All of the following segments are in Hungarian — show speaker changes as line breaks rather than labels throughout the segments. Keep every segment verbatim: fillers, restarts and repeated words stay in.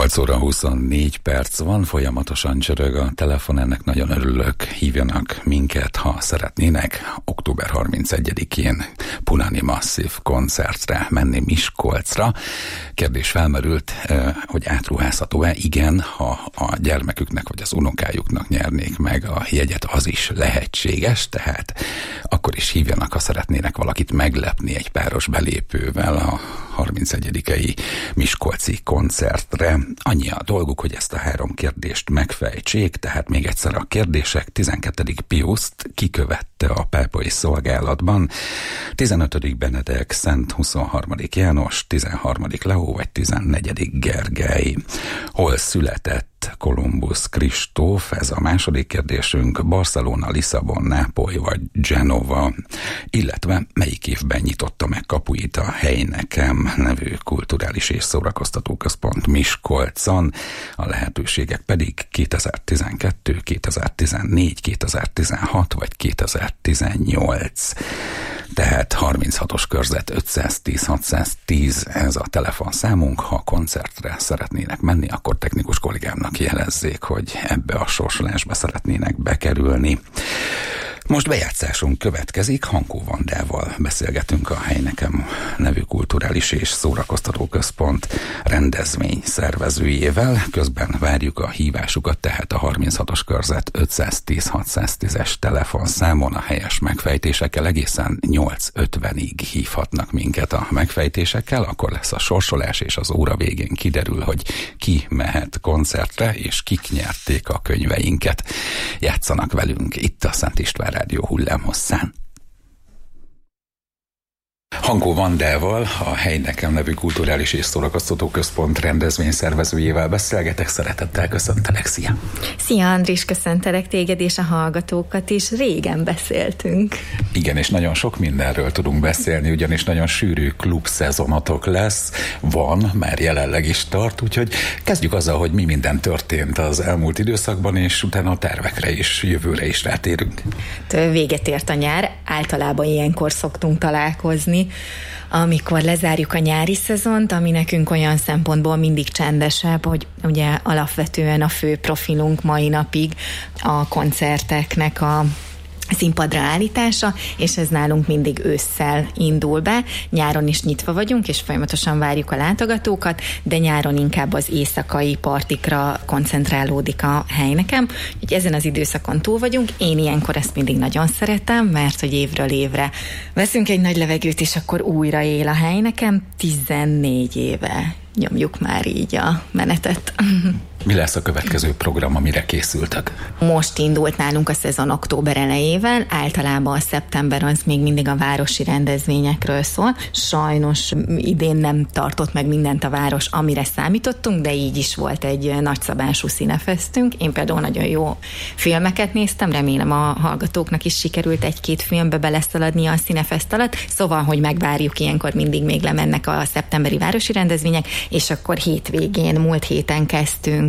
nyolc óra huszonnégy perc van, folyamatosan csörög a telefon, ennek nagyon örülök. Hívjanak minket, ha szeretnének október harmincegyedikén Punani Massive koncertre menni Miskolcra. Kérdés felmerült, hogy átruházható-e? Igen, ha a gyermeküknek vagy az unokájuknak nyernék meg a jegyet, az is lehetséges, tehát akkor is hívjanak, ha szeretnének valakit meglepni egy páros belépővel a harmincegyedikei miskolci koncertre. Annyi a dolguk, hogy ezt a három kérdést megfejtsék, tehát még egyszer a kérdések. tizenkettedik Piuszt kikövette a pápai szolgálatban, tizenötödik Benedek, Szent huszonharmadik János, tizenharmadik Leó vagy tizennegyedik Gergely. Hol született Kolumbusz Kristóf? Ez a második kérdésünk. Barcelona, Lisszabon, Nápoly vagy Genova, illetve melyik évben nyitotta meg kapuit a Heineken nevű kulturális és szórakoztató központ Miskolcon. A lehetőségek pedig kétezer-tizenkettő, kétezer-tizennégy, kétezer-tizenhat vagy kétezer-tizennyolc. Tehát harminchatos körzet ötszáztíz hatszáztíz ez a telefonszámunk. Ha koncertre szeretnének menni, akkor technikus kollégámnak jelezzék, hogy ebbe a sorsolásba szeretnének bekerülni. Most bejátszásunk következik, Hankó Vandával beszélgetünk a Heineken nevű kulturális és szórakoztató központ rendezvény szervezőjével. Közben várjuk a hívásukat, tehát a harminchatos körzet ötszáztíz hatszáztízes telefonszámon a helyes megfejtésekkel egészen nyolc ötvenig hívhatnak minket a megfejtésekkel, akkor lesz a sorsolás, és az óra végén kiderül, hogy ki mehet koncertre, és kik nyerték a könyveinket. Játszanak velünk itt a Szent István Rádió hullámhosszán. Hankó Vandával, a Heineken nevű kulturális és szórakoztató központ rendezvény szervezőjével beszélgetek. Szeretettel köszöntelek, szia!
Szia Andris, köszöntelek téged és a hallgatókat is. Régen beszéltünk.
Igen, és nagyon sok mindenről tudunk beszélni, ugyanis nagyon sűrű klubszezonatok lesz, van, már jelenleg is tart, úgyhogy kezdjük azzal, hogy mi minden történt az elmúlt időszakban, és utána a tervekre is, jövőre is rátérünk.
Véget ért a nyár, általában ilyenkor szoktunk találkozni, amikor lezárjuk a nyári szezont, ami nekünk olyan szempontból mindig csendesebb, hogy ugye alapvetően a fő profilunk mai napig a koncerteknek a színpadra állítása, és ez nálunk mindig ősszel indul be. Nyáron is nyitva vagyunk, és folyamatosan várjuk a látogatókat, de nyáron inkább az éjszakai partikra koncentrálódik a Heineken. Úgyhogy ezen az időszakon túl vagyunk. Én ilyenkor ezt mindig nagyon szeretem, mert hogy évről évre veszünk egy nagy levegőt, és akkor újra él a Heineken. tizennégy éve nyomjuk már így a menetet.
Mi lesz a következő program, amire készültek?
Most indult nálunk a szezon október elejével, általában a szeptember az még mindig a városi rendezvényekről szól. Sajnos idén nem tartott meg mindent a város, amire számítottunk, de így is volt egy nagyszabású színefesztünk. Én például nagyon jó filmeket néztem, remélem a hallgatóknak is sikerült egy-két filmbe beleszaladni a színefeszt alatt, szóval, hogy megvárjuk, ilyenkor mindig még lemennek a szeptemberi városi rendezvények, és akkor hétvégén, múlt héten kezdtünk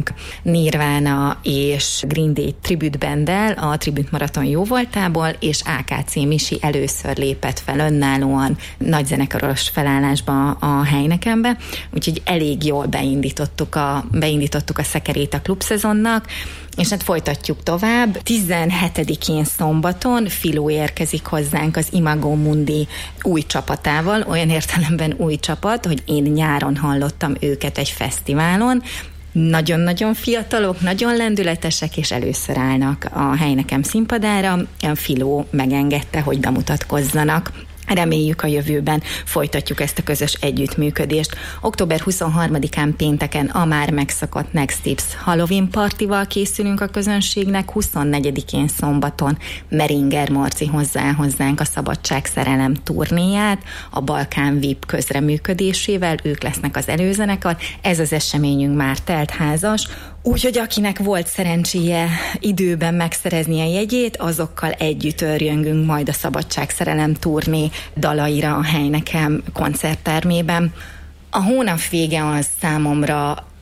Nirvana és Green Day tribute banddel a Tribute Marathon jóvoltából, és á ká cé Misi először lépett fel önállóan nagy zenekaros felállásba a Heinekenbe, úgyhogy elég jól beindítottuk a, beindítottuk a szekerét a klubszezonnak, és hát folytatjuk tovább. tizenhetedikén szombaton Filó érkezik hozzánk az Imago Mundi új csapatával, olyan értelemben új csapat, hogy én nyáron hallottam őket egy fesztiválon. Nagyon-nagyon fiatalok, nagyon lendületesek, és először állnak a Heineken színpadára. Filó megengedte, hogy bemutatkozzanak. Reméljük a jövőben folytatjuk ezt a közös együttműködést. október huszonharmadikán pénteken a már megszokott Next Tips Halloween partival készülünk a közönségnek, huszonnegyedikén szombaton Meringer Marci hozzá hozzánk a Szabadság Szerelem turnéját, a Balkán vé i pé közreműködésével, ők lesznek az előzenekar. Ez az eseményünk már teltházas, úgyhogy akinek volt szerencséje időben megszerezni a jegyét, azokkal együtt örjöngünk majd a Szabadság Szerelem turné dalaira a Heineken koncerttermében. A hónap vége az számomra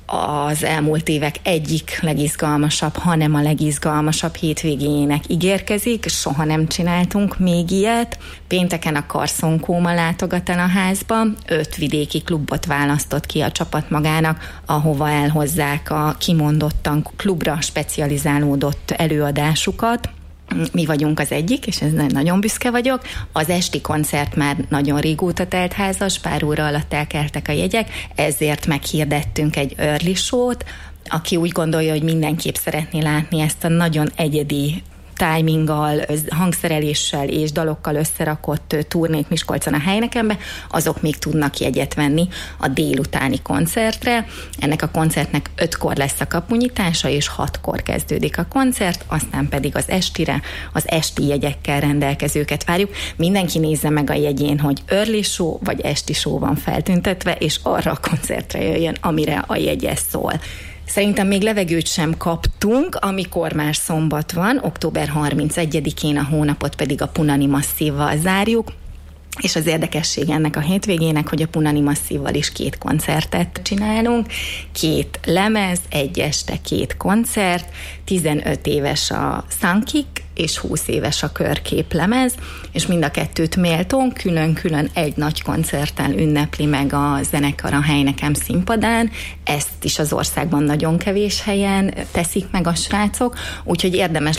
az elmúlt évek egyik legizgalmasabb, hanem a legizgalmasabb hétvégéjének ígérkezik, soha nem csináltunk még ilyet. Pénteken a Carson Kóma látogat el a házba, öt vidéki klubot választott ki a csapat magának, ahova elhozzák a kimondottan klubra specializálódott előadásukat. Mi vagyunk az egyik, és ez nagyon büszke vagyok. Az esti koncert már nagyon régóta telt házas, pár óra alatt elkeltek a jegyek, ezért meghirdettünk egy early show-t, aki úgy gondolja, hogy mindenképp szeretné látni ezt a nagyon egyedi timinggal, hangszereléssel és dalokkal összerakott turnét Miskolcon a Heinekenbe, azok még tudnak jegyet venni a délutáni koncertre. Ennek a koncertnek ötkor lesz a kapunyitása, és hatkor kezdődik a koncert, aztán pedig az estire, az esti jegyekkel rendelkezőket várjuk. Mindenki nézze meg a jegyén, hogy early show vagy esti show van feltüntetve, és arra a koncertre jöjjön, amire a jegye szól. Szerintem még levegőt sem kaptunk, amikor már szombat van, október harmincegyedikén, a hónapot pedig a Punani Masszívval zárjuk, és az érdekesség ennek a hétvégének, hogy a Punani Masszívval is két koncertet csinálunk, két lemez, egy este két koncert, tizenöt éves a Sankik, és húsz éves a Körkép lemez, és mind a kettőt méltón külön-külön egy nagy koncerttel ünnepli meg a zenekar a Heineken színpadán. Ezt is az országban nagyon kevés helyen teszik meg a srácok, úgyhogy érdemes